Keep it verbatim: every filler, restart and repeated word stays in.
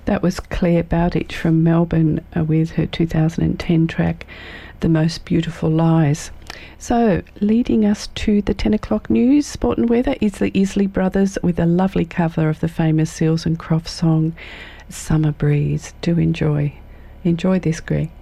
That was Claire Bowditch from Melbourne uh, with her two thousand ten track, The Most Beautiful Lies. So, leading us to the ten o'clock news, sport and weather, is the Isley Brothers with a lovely cover of the famous Seals and Crofts song, Summer Breeze. Do enjoy. Enjoy this, Greg.